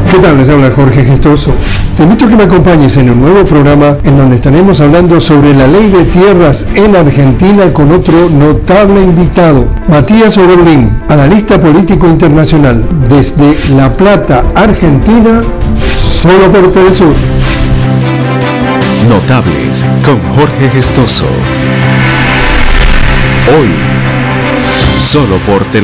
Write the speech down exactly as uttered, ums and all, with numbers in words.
¿Qué tal? Les habla Jorge Gestoso. Te invito a que me acompañes en un nuevo programa en donde estaremos hablando sobre la ley de tierras en Argentina con otro notable invitado, Matías Oberlin, analista político internacional, desde La Plata, Argentina, solo por Telesur. Notables con Jorge Gestoso. Hoy, solo por Telesur.